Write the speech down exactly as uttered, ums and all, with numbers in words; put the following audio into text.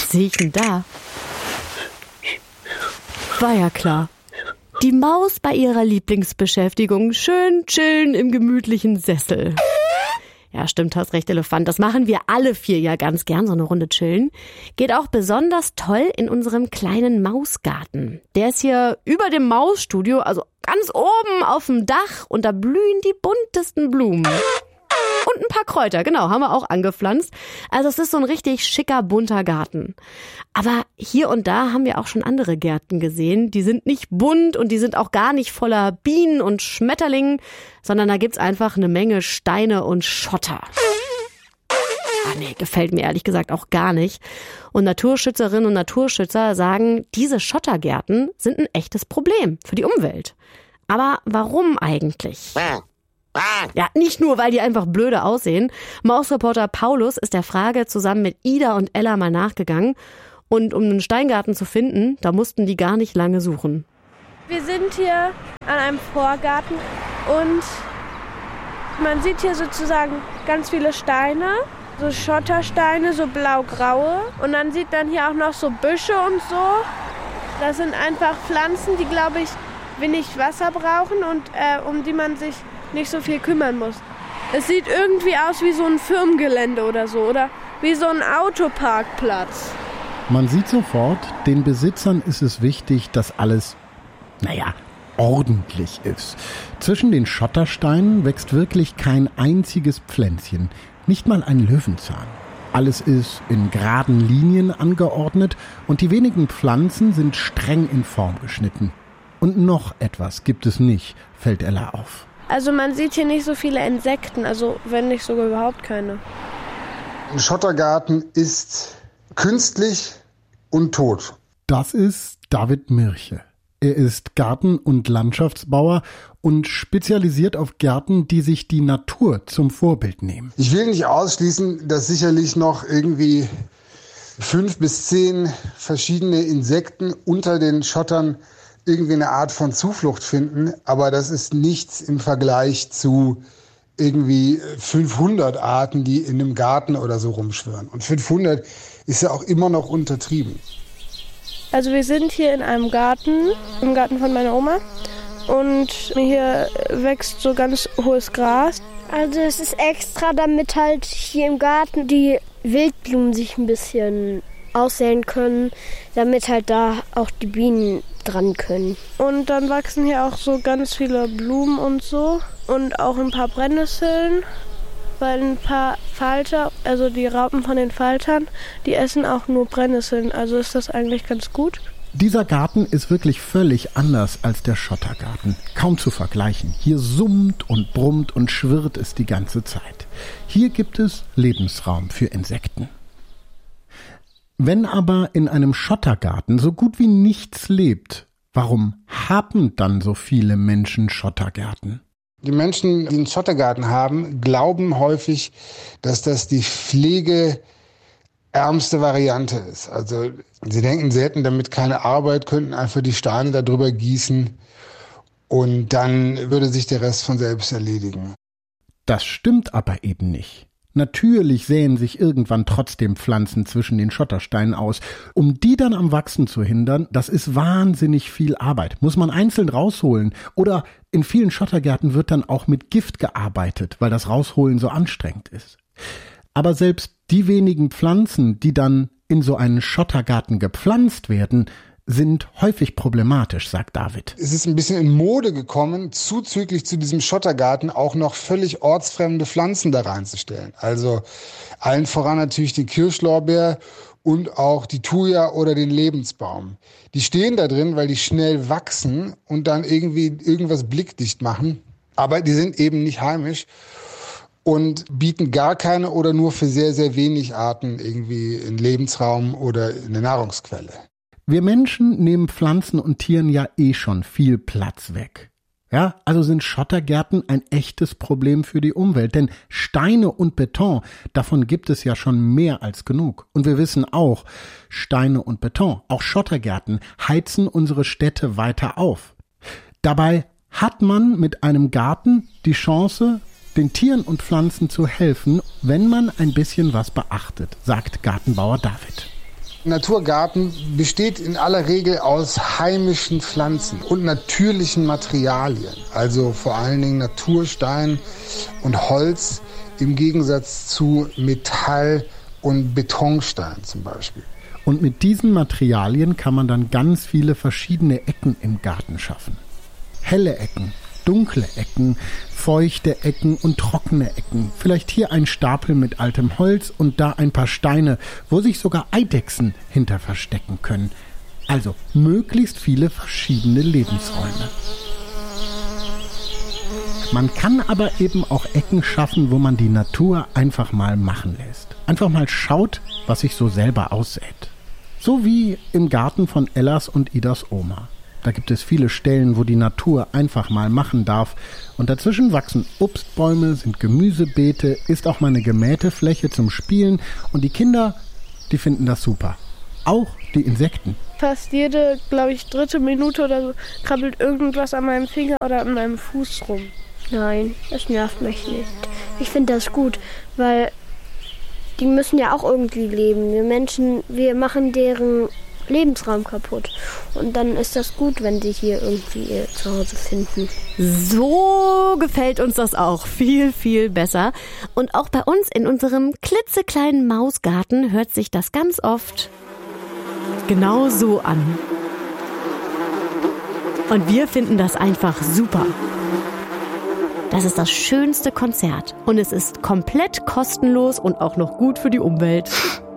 Was sehe ich denn da? War ja klar. Die Maus bei ihrer Lieblingsbeschäftigung. Schön chillen im gemütlichen Sessel. Ja, stimmt, hast recht, Elefant. Das machen wir alle vier ja ganz gern, so eine Runde chillen. Geht auch besonders toll in unserem kleinen Mausgarten. Der ist hier über dem Mausstudio, also ganz oben auf dem Dach, und da blühen die buntesten Blumen. Und ein paar Kräuter, genau, haben wir auch angepflanzt. Also es ist so ein richtig schicker, bunter Garten. Aber hier und da haben wir auch schon andere Gärten gesehen. Die sind nicht bunt und die sind auch gar nicht voller Bienen und Schmetterlingen, sondern da gibt's einfach eine Menge Steine und Schotter. Ah nee, gefällt mir ehrlich gesagt auch gar nicht. Und Naturschützerinnen und Naturschützer sagen, diese Schottergärten sind ein echtes Problem für die Umwelt. Aber warum eigentlich? Ja, nicht nur, weil die einfach blöde aussehen. Mausreporter Paulus ist der Frage zusammen mit Ida und Ella mal nachgegangen. Und um einen Steingarten zu finden, da mussten die gar nicht lange suchen. Wir sind hier an einem Vorgarten und man sieht hier sozusagen ganz viele Steine, so Schottersteine, so blau-graue. Und dann sieht man hier auch noch so Büsche und so. Das sind einfach Pflanzen, die, glaube ich, wenig Wasser brauchen und äh, um die man sich nicht so viel kümmern muss. Es sieht irgendwie aus wie so ein Firmengelände oder so, oder wie so ein Autoparkplatz. Man sieht sofort, den Besitzern ist es wichtig, dass alles, naja, ordentlich ist. Zwischen den Schottersteinen wächst wirklich kein einziges Pflänzchen, nicht mal ein Löwenzahn. Alles ist in geraden Linien angeordnet und die wenigen Pflanzen sind streng in Form geschnitten. Und noch etwas gibt es nicht, fällt Ella auf. Also man sieht hier nicht so viele Insekten, also wenn nicht sogar überhaupt keine. Ein Schottergarten ist künstlich und tot. Das ist David Mirche. Er ist Garten- und Landschaftsbauer und spezialisiert auf Gärten, die sich die Natur zum Vorbild nehmen. Ich will nicht ausschließen, dass sicherlich noch irgendwie fünf bis zehn verschiedene Insekten unter den Schottern irgendwie eine Art von Zuflucht finden, aber das ist nichts im Vergleich zu irgendwie fünfhundert Arten, die in einem Garten oder so rumschwirren. Und fünfhundert ist ja auch immer noch untertrieben. Also wir sind hier in einem Garten, im Garten von meiner Oma, und hier wächst so ganz hohes Gras. Also es ist extra, damit halt hier im Garten die Wildblumen sich ein bisschen aussäen können, damit halt da auch die Bienen dran können. Und dann wachsen hier auch so ganz viele Blumen und so und auch ein paar Brennnesseln, weil ein paar Falter, also die Raupen von den Faltern, die essen auch nur Brennnesseln, also ist das eigentlich ganz gut. Dieser Garten ist wirklich völlig anders als der Schottergarten. Kaum zu vergleichen. Hier summt und brummt und schwirrt es die ganze Zeit. Hier gibt es Lebensraum für Insekten. Wenn aber in einem Schottergarten so gut wie nichts lebt, warum haben dann so viele Menschen Schottergärten? Die Menschen, die einen Schottergarten haben, glauben häufig, dass das die pflegeärmste Variante ist. Also sie denken, sie hätten damit keine Arbeit, könnten einfach die Steine da drüber gießen und dann würde sich der Rest von selbst erledigen. Das stimmt aber eben nicht. Natürlich säen sich irgendwann trotzdem Pflanzen zwischen den Schottersteinen aus. Um die dann am Wachsen zu hindern, das ist wahnsinnig viel Arbeit. Muss man einzeln rausholen. Oder in vielen Schottergärten wird dann auch mit Gift gearbeitet, weil das Rausholen so anstrengend ist. Aber selbst die wenigen Pflanzen, die dann in so einen Schottergarten gepflanzt werden, sind häufig problematisch, sagt David. Es ist ein bisschen in Mode gekommen, zuzüglich zu diesem Schottergarten auch noch völlig ortsfremde Pflanzen da reinzustellen. Also allen voran natürlich den Kirschlorbeer und auch die Thuja oder den Lebensbaum. Die stehen da drin, weil die schnell wachsen und dann irgendwie irgendwas blickdicht machen. Aber die sind eben nicht heimisch und bieten gar keine oder nur für sehr, sehr wenig Arten irgendwie einen Lebensraum oder eine Nahrungsquelle. Wir Menschen nehmen Pflanzen und Tieren ja eh schon viel Platz weg. Ja, also sind Schottergärten ein echtes Problem für die Umwelt, denn Steine und Beton, davon gibt es ja schon mehr als genug. Und wir wissen auch, Steine und Beton, auch Schottergärten, heizen unsere Städte weiter auf. Dabei hat man mit einem Garten die Chance, den Tieren und Pflanzen zu helfen, wenn man ein bisschen was beachtet, sagt Gartenbauer David. Naturgarten besteht in aller Regel aus heimischen Pflanzen und natürlichen Materialien, also vor allen Dingen Naturstein und Holz im Gegensatz zu Metall und Betonstein zum Beispiel. Und mit diesen Materialien kann man dann ganz viele verschiedene Ecken im Garten schaffen. Helle Ecken, dunkle Ecken, feuchte Ecken und trockene Ecken. Vielleicht hier ein Stapel mit altem Holz und da ein paar Steine, wo sich sogar Eidechsen hinter verstecken können. Also möglichst viele verschiedene Lebensräume. Man kann aber eben auch Ecken schaffen, wo man die Natur einfach mal machen lässt. Einfach mal schaut, was sich so selber aussät. So wie im Garten von Ellas und Idas Oma. Da gibt es viele Stellen, wo die Natur einfach mal machen darf. Und dazwischen wachsen Obstbäume, sind Gemüsebeete, ist auch mal eine gemähte Fläche zum Spielen. Und die Kinder, die finden das super. Auch die Insekten. Fast jede, glaube ich, dritte Minute oder so krabbelt irgendwas an meinem Finger oder an meinem Fuß rum. Nein, das nervt mich nicht. Ich finde das gut, weil die müssen ja auch irgendwie leben. Wir Menschen, wir machen deren Lebensraum kaputt. Und dann ist das gut, wenn sie hier irgendwie ihr Zuhause finden. So gefällt uns das auch viel, viel besser. Und auch bei uns in unserem klitzekleinen Mausgarten hört sich das ganz oft genau so an. Und wir finden das einfach super. Das ist das schönste Konzert und es ist komplett kostenlos und auch noch gut für die Umwelt.